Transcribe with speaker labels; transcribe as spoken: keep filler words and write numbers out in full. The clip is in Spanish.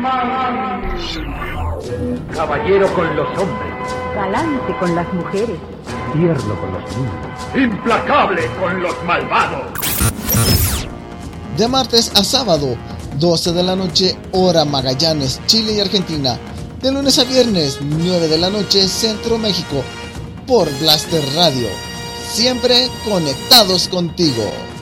Speaker 1: Caballero con los hombres.
Speaker 2: Galante con las mujeres.
Speaker 3: Tierno con los niños.
Speaker 1: Implacable con los malvados.
Speaker 4: De martes a sábado, doce de la noche, hora Magallanes, Chile y Argentina. De lunes a viernes, nueve de la noche, Centro México. Por Blaster Radio. Siempre conectados contigo.